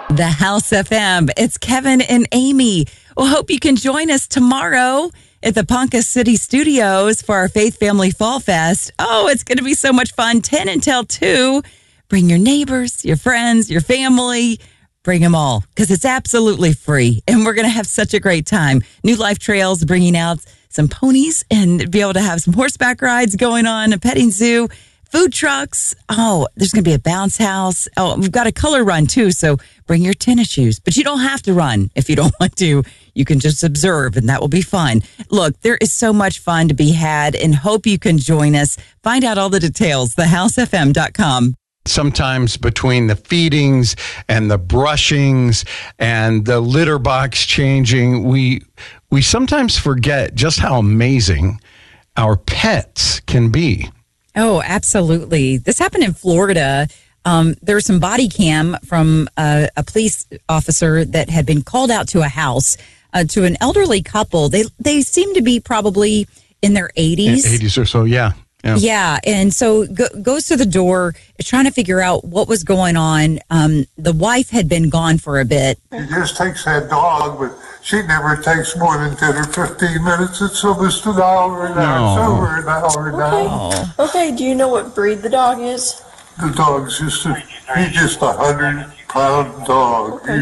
The House FM. It's Kevin and Amy. Well, hope you can join us tomorrow at the Ponca City Studios for our Faith Family Fall Fest. Oh, it's going to be so much fun. 10 until 2. Bring your neighbors, your friends, your family. Bring them all because it's absolutely free. And we're going to have such a great time. New Life Trails bringing out some ponies and be able to have some horseback rides going on, a petting zoo. Food trucks. Oh, there's going to be a bounce house. Oh, we've got a color run too. So bring your tennis shoes, but you don't have to run if you don't want to. You can just observe and that will be fun. Look, there is so much fun to be had and hope you can join us. Find out all the details, thehousefm.com. Sometimes between the feedings and the brushings and the litter box changing, we sometimes forget just how amazing our pets can be. Oh, absolutely. This happened in Florida. There was some body cam from a police officer that had been called out to a house to an elderly couple. They seem to be probably in their 80s. 80s or so, yeah. Yeah, and so goes to the door, is trying to figure out what was going on. The wife had been gone for a bit. He just takes that dog, but she never takes more than 10 or 15 minutes. It's almost an hour and a half. It's over an hour now. Okay, do you know what breed the dog is? The dog's just he's just 100-pound dog. Okay.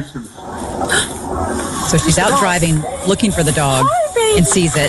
So she's out driving, looking for the dog, and sees it.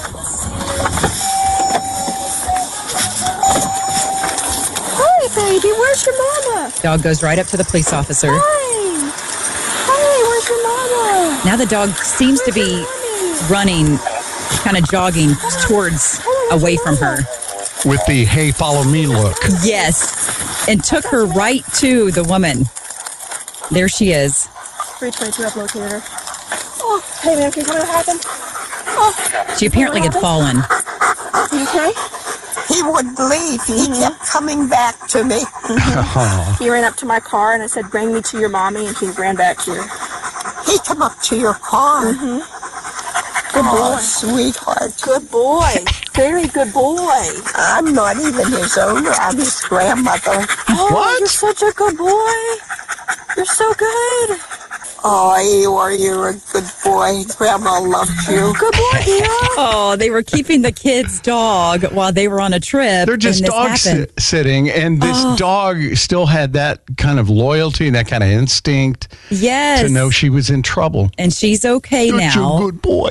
Baby, where's your mama? Dog goes right up to the police officer. Hey, where's your mama? Now the dog seems to be running, kind of jogging towards, away from her. With the, hey, follow me look. Yes, and took her right to the woman. There she is. 322, I've located her. Oh, hey man, can you tell me what happened? Oh. She apparently had fallen. You okay? He wouldn't leave. He kept coming back to me. He ran up to my car and I said, bring me to your mommy, and she ran back here. He come up to your car. Good boy. Oh, sweetheart. Good boy. Very good boy. I'm not even his owner. I'm his grandmother. Oh, What? You're such a good boy. You're so good. Oh, you're a good boy. Grandma loved you. Good boy, dear. Oh, they were keeping the kid's dog while they were on a trip. They're just and dog this happened. sitting, and this dog still had that kind of loyalty and that kind of instinct Yes. to know she was in trouble. And she's okay Such now. a good boy.